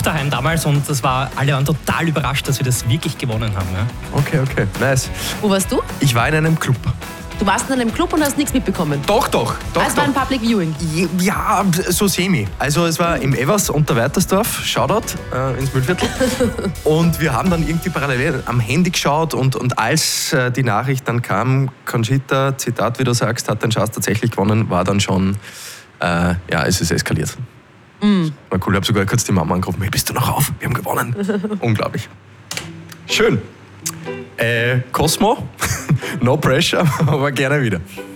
daheim damals und alle waren total überrascht, dass wir das wirklich gewonnen haben. Ja. Okay, nice. Wo warst du? Ich war in einem Club. Du warst in einem Club und hast nichts mitbekommen? Doch. Es war ein Public Viewing? Ja, so semi. Also es war im Evers unter Weitersdorf, Shoutout ins Mühlviertel. Und wir haben dann irgendwie parallel am Handy geschaut und als die Nachricht dann kam, Conchita, Zitat, wie du sagst, hat den Schatz tatsächlich gewonnen, war dann schon, es ist eskaliert. War cool, ich habe sogar kurz die Mama angerufen, hey, bist du noch auf? Wir haben gewonnen. Unglaublich. Schön. Cosmo, no pressure, aber gerne wieder.